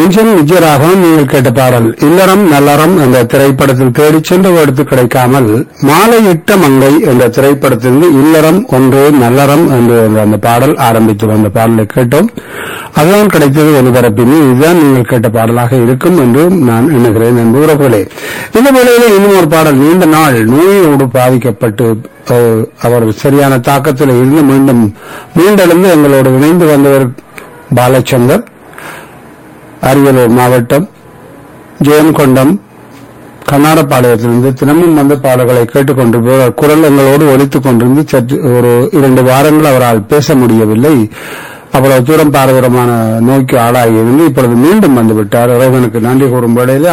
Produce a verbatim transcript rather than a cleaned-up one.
Junction Vijayaraghavan நீங்கள் கேட்ட பாடல் இல்லறம் நல்லறம் என்ற திரைப்படத்தில் தேடிச் சென்ற எடுத்து கிடைக்காமல் மாலையிட்ட மங்கை என்ற திரைப்படத்திலிருந்து இல்லறம் ஒன்று நல்லறம் என்று அந்த பாடல் ஆரம்பித்து வந்த பாடலை கேட்டோம். அதுதான் கிடைத்தது ஒலிபரப்பினி. இதுதான் நீங்கள் கேட்ட பாடலாக இருக்கும் என்று நான் எண்ணுகிறேன் என் உறவுகளே. இந்த வேளையில் இன்னும் ஒரு பாடல் நீண்ட நாள் நோயோடு பாதிக்கப்பட்டு அவர் சரியான தாக்கத்தில் இருந்து மீண்டும் மீண்டெழுந்து எங்களோடு இணைந்து வந்தவர் பாலச்சந்தர், அரியலூர் மாவட்டம் ஜெயங்கொண்டம் கண்ணாடப்பாளையத்திலிருந்து தினமும் வந்த பாடல்களை கேட்டுக்கொண்டு குரல் எங்களோடு ஒலித்துக் கொண்டிருந்து சற்று ஒரு இரண்டு வாரங்கள் அவரால் பேச முடியவில்லை. அவ்வளவு தூரம் பாரதூரமான நோய்க்கு ஆளாகியிருந்து இப்பொழுது மீண்டும் வந்துவிட்டார். இறைவனுக்கு நன்றி கூறும் வேளையில்